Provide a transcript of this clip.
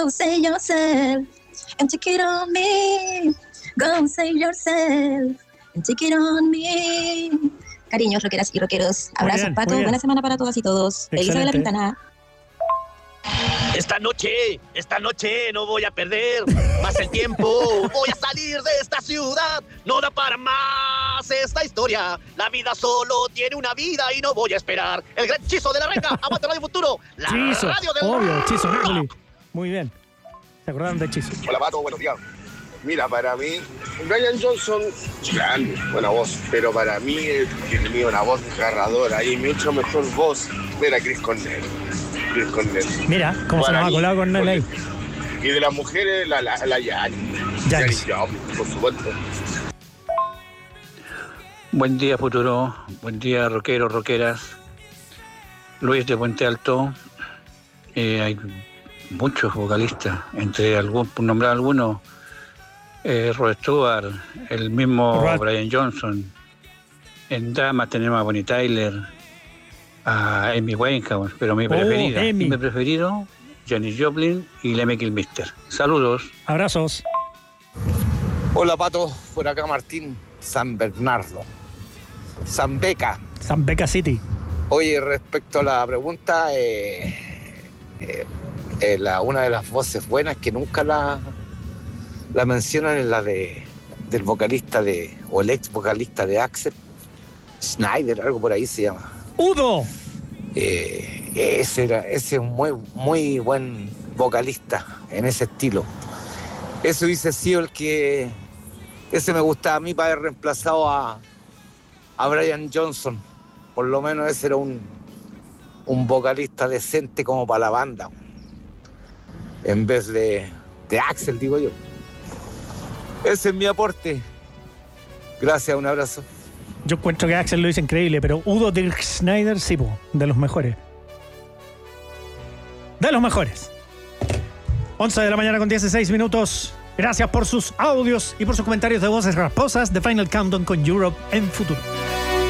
Go save yourself and take it on me. Go save yourself and take it on me. Cariños, rockeras y rockeros. Abrazos, Pato. Buena semana para todas y todos. Elisa de la Pintana. Esta noche no voy a perder más el tiempo. Voy a salir de esta ciudad. No da para más esta historia. La vida solo tiene una vida y no voy a esperar. El gran Chizo de la Renga. Aguanta Radio Futuro. La Chizo, radio del obvio, Chizo Napoli. Muy bien. ¿Se acordaron de Chizo? Hola, Pato, buenos días. Mira, para mí, Brian Johnson, grande, buena voz, pero para mí tenía una voz desgarradora y mucho mejor voz era Chris Cornell. Mira, cómo se nos ha colado Cornell ahí. Y de las mujeres, la Janis Joplin, por supuesto. Buen día, Futuro. Buen día, rockeros, rockeras. Luis de Puente Alto. Hay muchos vocalistas, por nombrar algunos. Rod Stewart, el mismo Brian Johnson. En damas tenemos a Bonnie Tyler, a Amy Winehouse, pero mi preferido, Janis Joplin y Lemmy Kilmister. Saludos. Abrazos. Hola, Pato, por acá Martín, San Bernardo, San Beca City. Oye, respecto a la pregunta, una de las voces buenas que nunca la mencionan es la del vocalista o el ex vocalista de Axel, Schneider, algo por ahí se llama. ¡Udo! Ese es un muy buen vocalista en ese estilo. Eso hubiese sido ese me gustaba a mí para haber reemplazado a Brian Johnson. Por lo menos ese era un vocalista decente como para la banda, en vez de Axel, digo yo. Ese es mi aporte. Gracias, un abrazo. Yo encuentro que Axel lo hizo increíble, pero Udo Dirk Schneider, sí, de los mejores. De los mejores. 11 de la mañana con 16 minutos. Gracias por sus audios y por sus comentarios de voces rasposas de Final Countdown con Europe en Futuro.